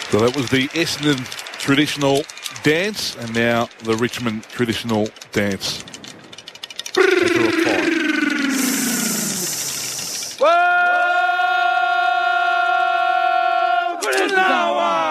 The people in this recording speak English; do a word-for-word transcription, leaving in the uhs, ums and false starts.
So that was the Essendon traditional dance, and now the Richmond traditional dance. As a reply. Whoa! Good enough.